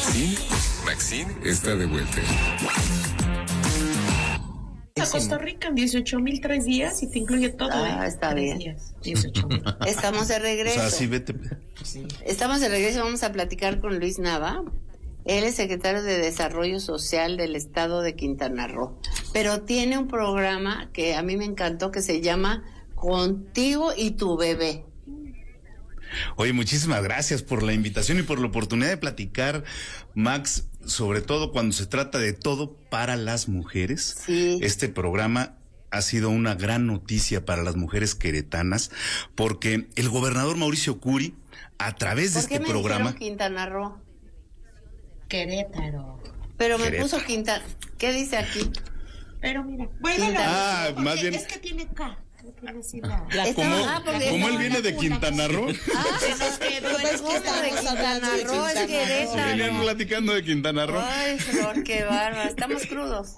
Maxine está de vuelta. A Costa Rica en 18,003 días y te incluye todo. Está bien. Días, 18,000. Estamos de regreso. O sea, sí, vete. Sí. Estamos de regreso, vamos a platicar con Luis Nava. Él es secretario de Desarrollo Social del Estado de Quintana Roo. Pero tiene un programa que a mí me encantó que se llama Contigo y tu bebé. Oye, muchísimas gracias por la invitación y por la oportunidad de platicar, Max, sobre todo cuando se trata de todo para las mujeres. Sí. Este programa ha sido una gran noticia para las mujeres queretanas, porque el gobernador Mauricio Curi, a través de este programa... ¿Por qué me dijeron Quintana Roo? Querétaro. Pero me Querétaro. puso Quintana. ¿Qué dice aquí? Pero mira, bueno, más bien... es que tiene K. Como él viene de Quintana Roo, De Quintana Roo, es Querétaro. venían platicando de Quintana Roo. Ay, Flor, qué bárbaro. Estamos crudos.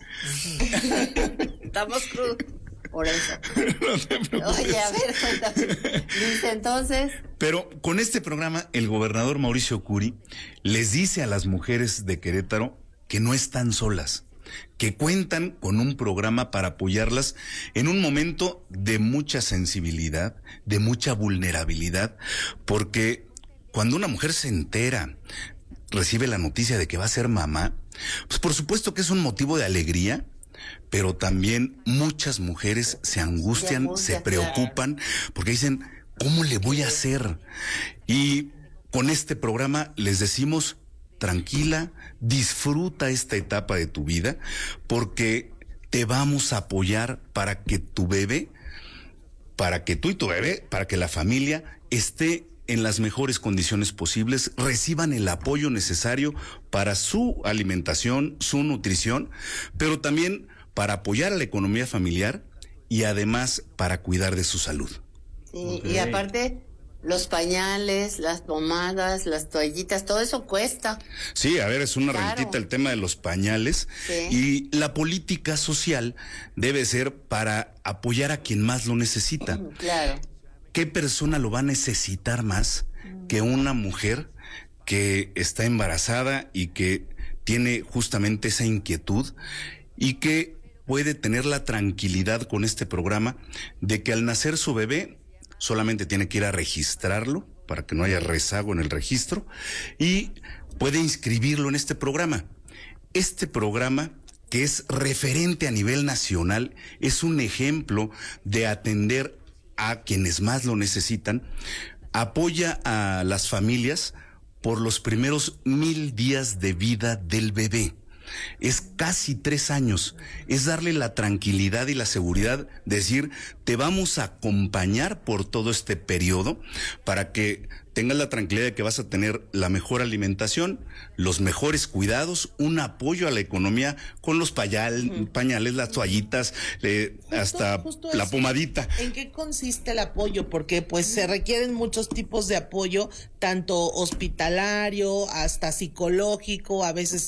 Estamos crudos. Por eso. No te preocupes. Oye, a ver, cuéntame. Dice entonces. Pero con este programa, el gobernador Mauricio Curi les dice a las mujeres de Querétaro que no están solas, que cuentan con un programa para apoyarlas en un momento de mucha sensibilidad, de mucha vulnerabilidad, porque cuando una mujer se entera, recibe la noticia de que va a ser mamá, pues por supuesto que es un motivo de alegría, pero también muchas mujeres se angustian, se preocupan, porque dicen, ¿cómo le voy a hacer? Y con este programa les decimos, tranquila, disfruta esta etapa de tu vida, porque te vamos a apoyar para que tu bebé, para que tú y tu bebé, para que la familia esté en las mejores condiciones posibles, reciban el apoyo necesario para su alimentación, su nutrición, pero también para apoyar a la economía familiar y además para cuidar de su salud. Sí, Okay. y aparte, los pañales, las pomadas, las toallitas, todo eso cuesta. Sí, a ver, es una Claro. rentita el tema de los pañales. Sí. Y la política social debe ser para apoyar a quien más lo necesita. Claro. ¿Qué persona lo va a necesitar más que una mujer que está embarazada y que tiene justamente esa inquietud y que puede tener la tranquilidad con este programa de que al nacer su bebé solamente tiene que ir a registrarlo para que no haya rezago en el registro y puede inscribirlo en este programa? Este programa, que es referente a nivel nacional, es un ejemplo de atender a quienes más lo necesitan, apoya a las familias por los primeros 1,000 días de vida del bebé. Es casi 3 años, es darle la tranquilidad y la seguridad de decir, te vamos a acompañar por todo este periodo para que tengas la tranquilidad de que vas a tener la mejor alimentación, los mejores cuidados, un apoyo a la economía con los pañales, las toallitas, hasta la pomadita. ¿En qué consiste el apoyo? Porque pues se requieren muchos tipos de apoyo, tanto hospitalario, hasta psicológico, a veces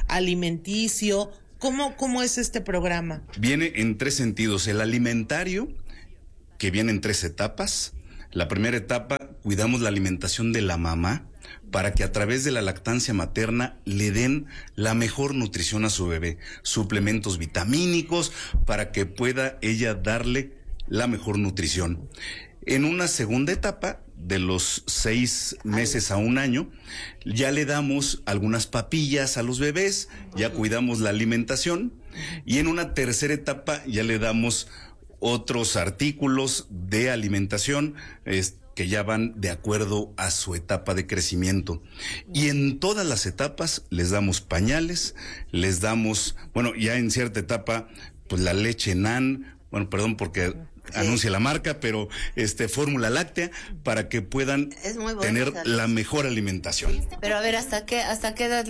alimenticio. ¿Cómo es este programa? Viene en 3 sentidos. El alimentario, que viene en 3 etapas. La primera etapa, cuidamos la alimentación de la mamá para que a través de la lactancia materna le den la mejor nutrición a su bebé, suplementos vitamínicos para que pueda ella darle la mejor nutrición. En una segunda etapa, de los 6 meses a 1 año, ya le damos algunas papillas a los bebés, ya cuidamos la alimentación, y en una tercera etapa ya le damos otros artículos de alimentación que ya van de acuerdo a su etapa de crecimiento. Y en todas las etapas les damos pañales, les damos, bueno, ya en cierta etapa, pues la leche NAN, bueno, perdón porque anuncia la marca, pero fórmula láctea, para que puedan tener la mejor alimentación. Pero a ver, ¿hasta qué edad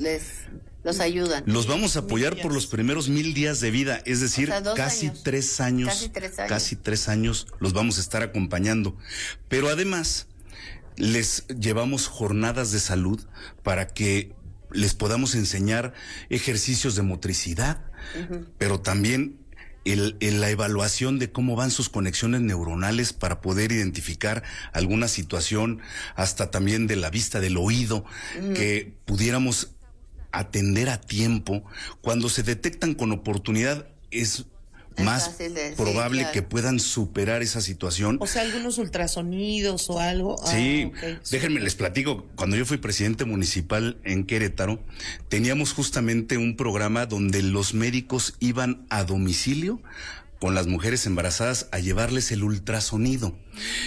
los ayudan? Los vamos a apoyar por los primeros 1,000 días de vida, es decir, casi 3 años. Casi 3 años los vamos a estar acompañando. Pero además, les llevamos jornadas de salud para que les podamos enseñar ejercicios de motricidad, pero también la evaluación de cómo van sus conexiones neuronales para poder identificar alguna situación, hasta también de la vista, del oído, que pudiéramos atender a tiempo, cuando se detectan con oportunidad, es más probable que puedan superar esa situación. O sea, algunos ultrasonidos o algo. Sí, Okay. Déjenme les platico, cuando yo fui presidente municipal en Querétaro, teníamos justamente un programa donde los médicos iban a domicilio con las mujeres embarazadas a llevarles el ultrasonido.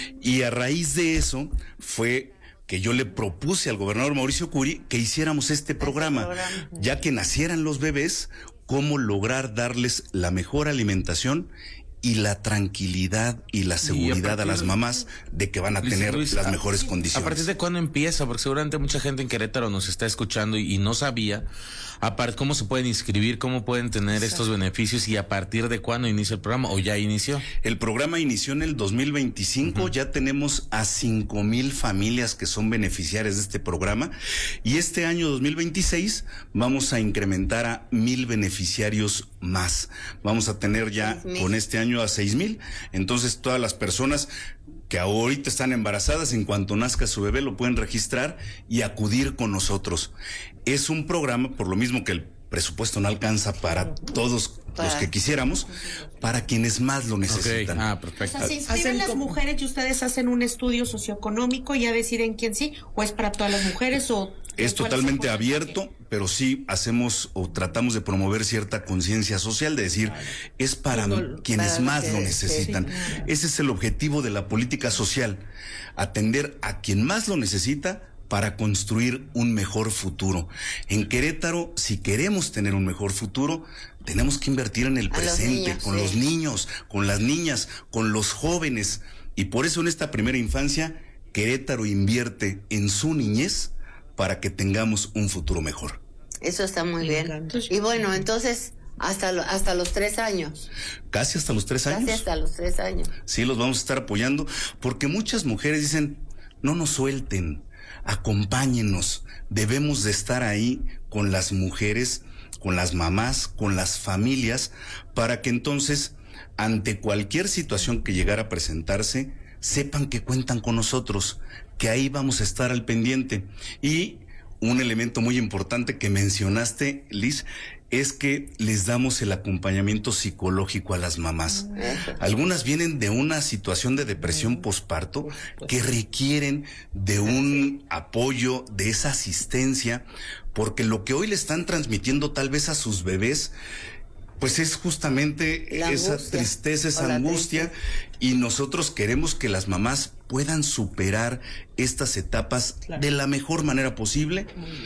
Y a raíz de eso fue que yo le propuse al gobernador Mauricio Curi que hiciéramos este programa, ya que nacieran los bebés, cómo lograr darles la mejor alimentación y la tranquilidad y la seguridad a las mamás de que van a tener las mejores condiciones. ¿A partir de cuándo empieza? Porque seguramente mucha gente en Querétaro nos está escuchando y no sabía cómo se pueden inscribir, cómo pueden tener estos beneficios y a partir de cuándo inicia el programa o ya inició. El programa inició en el 2025, ya tenemos a 5,000 familias que son beneficiarias de este programa y este año 2026 vamos a incrementar a 1,000 beneficiarios más. Vamos a tener ya con este año a 6,000. Entonces todas las personas que ahorita están embarazadas, en cuanto nazca su bebé, lo pueden registrar y acudir con nosotros. Es un programa, por lo mismo que el presupuesto no alcanza para todos los que quisiéramos, para quienes más lo necesitan. Okay. Perfecto. O sea, se inscriben las mujeres y ustedes hacen un estudio socioeconómico y ya deciden quién sí, o es para todas las mujeres o... Es totalmente abierto, pero sí hacemos o tratamos de promover cierta conciencia social, de decir, es para quienes más lo necesitan. Sí. Ese es el objetivo de la política social, atender a quien más lo necesita para construir un mejor futuro. En Querétaro, si queremos tener un mejor futuro, tenemos que invertir en el presente, con los niños, con las niñas, con los jóvenes. Y por eso en esta primera infancia, Querétaro invierte en su niñez para que tengamos un futuro mejor. Eso está muy bien. Y bueno, entonces, hasta los 3 años. Casi hasta los 3 años. Casi hasta los 3 años. Sí, los vamos a estar apoyando, porque muchas mujeres dicen, no nos suelten, acompáñennos, debemos de estar ahí con las mujeres, con las mamás, con las familias, para que entonces, ante cualquier situación que llegara a presentarse, sepan que cuentan con nosotros, que ahí vamos a estar al pendiente. Y un elemento muy importante que mencionaste, Liz, es que les damos el acompañamiento psicológico a las mamás. Algunas vienen de una situación de depresión posparto que requieren de un apoyo, de esa asistencia, porque lo que hoy le están transmitiendo tal vez a sus bebés, pues es justamente esa tristeza, esa angustia, y nosotros queremos que las mamás puedan superar estas etapas de la mejor manera posible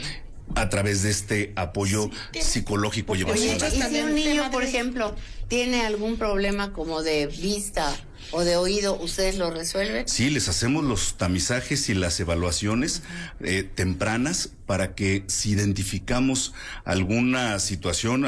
a través de este apoyo psicológico y emocional. Y si un niño, por ejemplo, tiene algún problema como de vista o de oído, ¿ustedes lo resuelven? Sí, les hacemos los tamizajes y las evaluaciones tempranas para que si identificamos alguna situación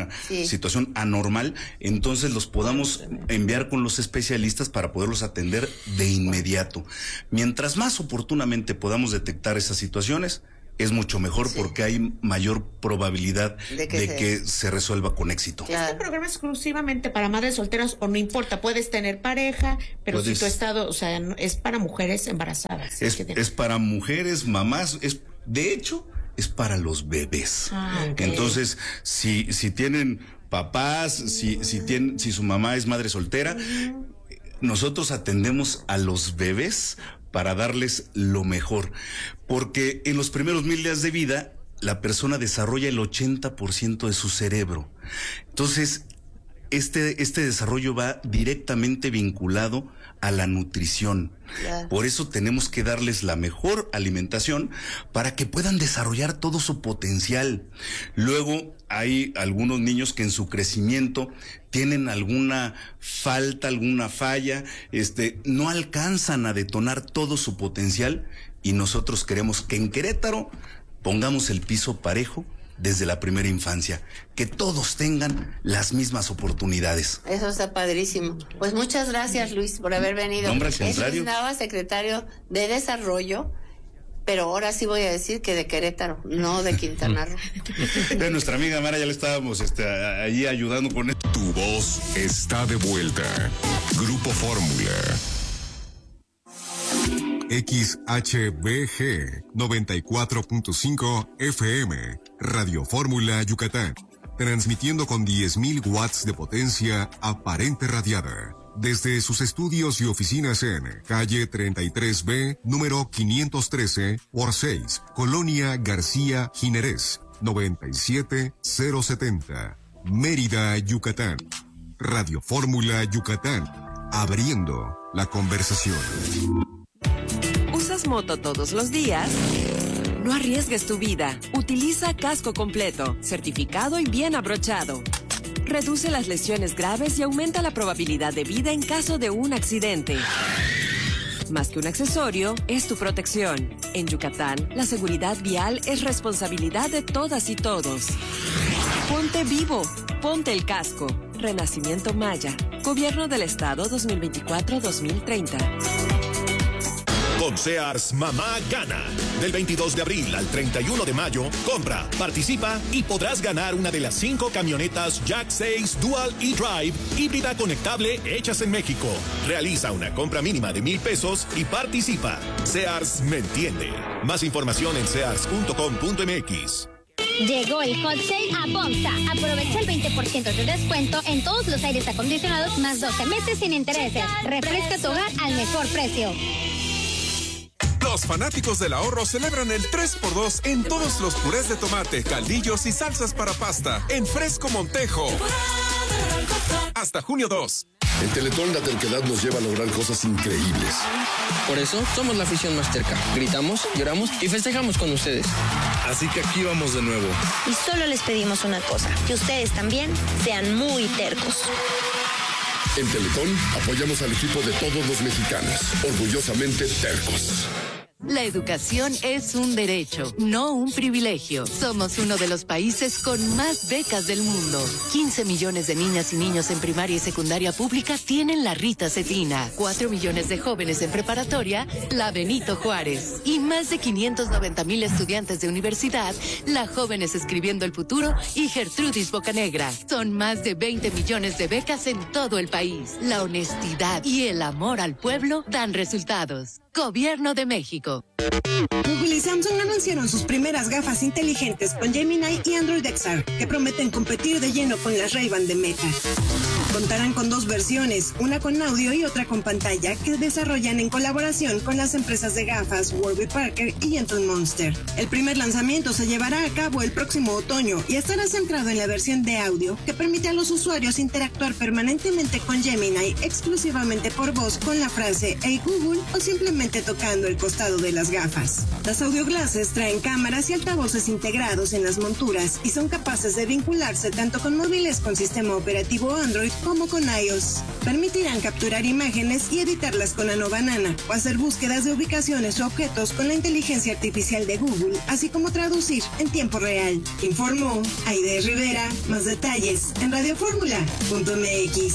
anormal, entonces los podamos enviar con los especialistas para poderlos atender de inmediato. Mientras más oportunamente podamos detectar esas situaciones, es mucho mejor porque hay mayor probabilidad de que se resuelva con éxito. ¿Este programa es exclusivamente para madres solteras o no importa? Puedes tener pareja, pero si tu estado, o sea, es para mujeres embarazadas. Es para mujeres, mamás, de hecho, es para los bebés. Entonces, si tienen papás, si su mamá es madre soltera, nosotros atendemos a los bebés para darles lo mejor, porque en los primeros 1,000 días de vida la persona desarrolla el 80% de su cerebro. Entonces, este desarrollo va directamente vinculado a la nutrición. Por eso tenemos que darles la mejor alimentación para que puedan desarrollar todo su potencial. Luego hay algunos niños que en su crecimiento tienen alguna falta, alguna falla, no alcanzan a detonar todo su potencial, y nosotros queremos que en Querétaro pongamos el piso parejo desde la primera infancia, que todos tengan las mismas oportunidades. Eso está padrísimo. Pues muchas gracias, Luis, por haber venido. Hombre, al contrario. Es Luis Nava, secretario de Desarrollo, pero ahora sí voy a decir que de Querétaro, no de Quintana Roo. De nuestra amiga Mara ya le estábamos allí ayudando con esto. Tu voz está de vuelta. Grupo Fórmula. XHBG 94.5 FM, Radio Fórmula Yucatán, transmitiendo con 10.000 watts de potencia aparente radiada. Desde sus estudios y oficinas en calle 33B, número 513 por 6, Colonia García Jiménez, 97070, Mérida, Yucatán. Radio Fórmula Yucatán, abriendo la conversación. ¿Usas moto todos los días? No arriesgues tu vida. Utiliza casco completo, certificado y bien abrochado. Reduce las lesiones graves y aumenta la probabilidad de vida en caso de un accidente. Más que un accesorio, es tu protección. En Yucatán, la seguridad vial es responsabilidad de todas y todos. Ponte vivo, ponte el casco. Renacimiento Maya. Gobierno del Estado 2024-2030. Con Sears, mamá gana. Del 22 de abril al 31 de mayo, compra, participa y podrás ganar una de las 5 camionetas Jack 6 Dual e-Drive híbrida conectable hechas en México. Realiza una compra mínima de $1,000 y participa. Sears me entiende. Más información en sears.com.mx. Llegó el Hot Sale a Pomsa. Aprovecha el 20% de descuento en todos los aires acondicionados más 12 meses sin intereses. Refresca tu hogar al mejor precio. Los fanáticos del ahorro celebran el 3x2 en todos los purés de tomate, caldillos y salsas para pasta en Fresco Montejo. Hasta junio 2. En Teletón la terquedad nos lleva a lograr cosas increíbles. Por eso somos la afición más terca. Gritamos, lloramos y festejamos con ustedes. Así que aquí vamos de nuevo. Y solo les pedimos una cosa, que ustedes también sean muy tercos. En Teletón apoyamos al equipo de todos los mexicanos, orgullosamente tercos. La educación es un derecho, no un privilegio. Somos uno de los países con más becas del mundo. 15 millones de niñas y niños en primaria y secundaria pública tienen la Rita Cetina. 4 millones de jóvenes en preparatoria, la Benito Juárez. Y más de 590,000 estudiantes de universidad, la Jóvenes Escribiendo el Futuro y Gertrudis Bocanegra. Son más de 20 millones de becas en todo el país. La honestidad y el amor al pueblo dan resultados. Gobierno de México. Google y Samsung anunciaron sus primeras gafas inteligentes con Gemini y Android XR, que prometen competir de lleno con las Ray-Ban de Meta. Contarán con 2 versiones, una con audio y otra con pantalla, que desarrollan en colaboración con las empresas de gafas Warby Parker y Gentle Monster. El primer lanzamiento se llevará a cabo el próximo otoño y estará centrado en la versión de audio, que permite a los usuarios interactuar permanentemente con Gemini exclusivamente por voz con la frase "Hey Google" o simplemente tocando el costado de las gafas. Las audio glasses traen cámaras y altavoces integrados en las monturas y son capaces de vincularse tanto con móviles con sistema operativo Android como con iOS. Permitirán capturar imágenes y editarlas con Nano Banana o hacer búsquedas de ubicaciones o objetos con la inteligencia artificial de Google, así como traducir en tiempo real. Informó Aide Rivera. Más detalles en radioformula.mx.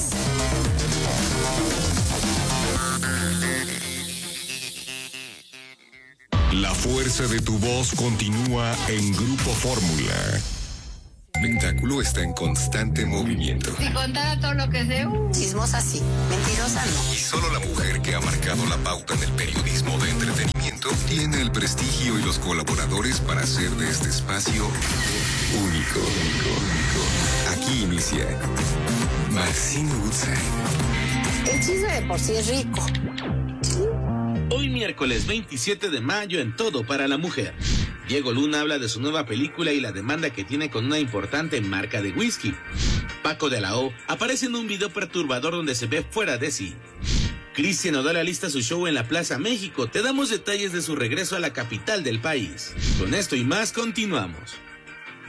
La fuerza de tu voz continúa en Grupo Fórmula. El espectáculo está en constante movimiento. Si contara todo lo que sé, chismosa sí, mentirosa no. Y solo la mujer que ha marcado la pauta en el periodismo de entretenimiento tiene el prestigio y los colaboradores para hacer de este espacio único. Aquí inicia Maxine Woodside. El chisme de por sí es rico. Hoy miércoles 27 de mayo en Todo para la Mujer. Diego Luna habla de su nueva película y la demanda que tiene con una importante marca de whisky. Paco de la O aparece en un video perturbador donde se ve fuera de sí. Cristian Odal alista su show en la Plaza México. Te damos detalles de su regreso a la capital del país. Con esto y más continuamos.